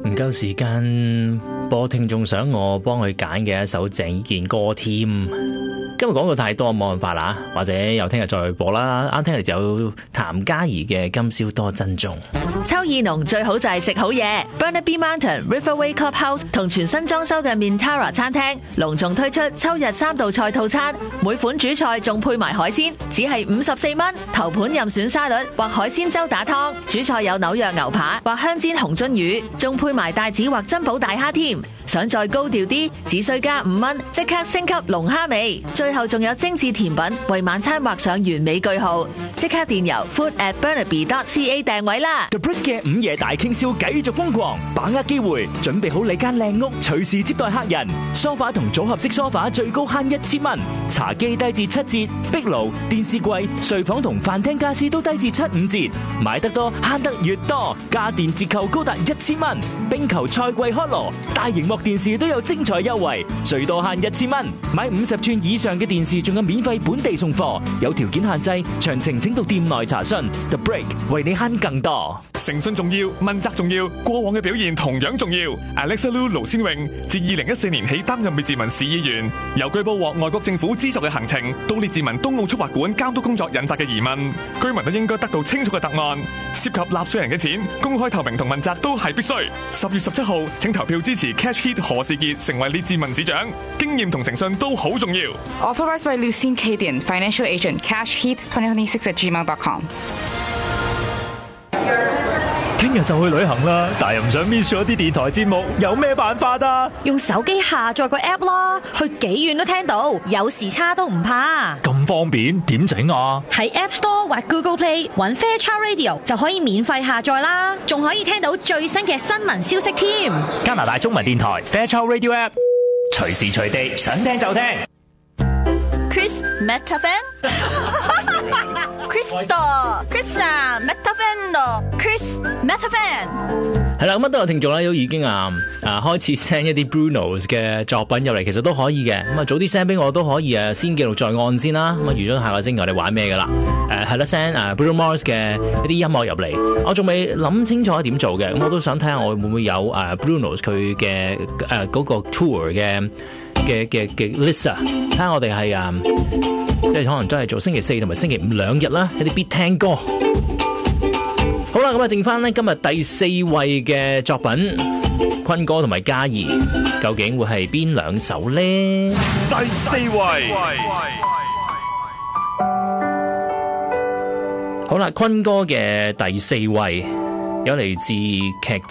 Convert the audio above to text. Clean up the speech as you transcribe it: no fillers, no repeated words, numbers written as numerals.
唔夠時間播聽眾想我幫佢揀嘅一首鄭伊健歌添。今日講到太多冇辦法啦，或者又聽日再播啦。啱聽嚟就有譚嘉儀嘅《今宵多珍重》。 秋意濃最好就係食好嘢。Burnaby Mountain Riverway Clubhouse 同全新裝修嘅 Mintara 餐廳隆重推出秋日3道菜套餐，每款主菜仲配埋海鮮，只係54蚊。頭盤任選沙律或海鮮粥打湯，主菜有紐約牛扒或香煎紅鱒魚，仲配埋帶子或珍寶大蝦添。想再高調啲，只需加5蚊，即刻升級龍蝦味。最後仲有精緻甜品為晚餐畫上完美句號，即刻電郵 food@burnaby.ca 訂位啦。 The Brick 嘅午夜大傾銷繼續瘋狂，把握機會，準備好你間靚屋，隨時接待客人。梳化同組合式梳化最高慳1000蚊，茶几低至7折，壁爐、電視櫃、睡房同飯廳家私都低至75折，買得多慳得越多，家電折扣高達1000蚊。冰球賽季開鑼，大螢幕電視都有精彩優惠，最多慳1000蚊。買50寸以上嘅電視仲有免費本地送貨，有條件限制，詳情請到店內查詢。The Break 為你慳更多。 誠信重要，問責重要，過往嘅表現同樣重要。Alexa Lu 盧先榮自2014年起擔任列治文市議員，由據報獲外國政府資助嘅行程到列治文東澳速滑館監督工作引發嘅疑問，居民都應該得到清楚嘅答案。涉及納稅人嘅錢，公開透明同問責都係必須。10月17號，請投票支持 Cash Heat 何士傑成為列治文市長，經驗同誠信都好重要。 Authorized by Lucien Cadian, Financial Agent, cashheat2026@gmail.com。 聽日就去旅行啦，但係又唔想 miss 咗啲電台節目，有咩辦法啊？ 用手機下載個 app 啦，去幾遠都聽到，有時差都唔怕。 咁方便，點整啊？ 喺 App Store 或 Google Play 揾 Fairchild Radio 就可以免費下載啦，仲可以聽到最新嘅新聞消息添。 加拿大中文電台 Fairchild Radio App， 隨時隨地想聽就聽。 Chris Metafan，Chris 啊 Metafan，Chris Metafan。 係啦，咁都有聽眾咧，都已經開始 send 一啲 Bruno 嘅作品入嚟，其實都可以嘅。咁早啲 send 俾我都可以先記錄在案先啦。咁預咗下個星期我哋玩咩噶啦？係啦 ，send Bruno Mars 嘅一啲音樂入嚟，我仲未諗清楚點做嘅。咁我都想睇下我會唔會有Bruno 佢嘅嗰個 tour 嘅 list 啊，睇下我哋係即係可能真係做星期4同埋星期5兩日啦，一啲必聽歌。好啦，咁剩翻呢今日第4位嘅作品，坤哥同埋嘉儀，究竟會係邊兩首呢？ 第4位。 好啦，坤哥嘅第4位有嚟自劇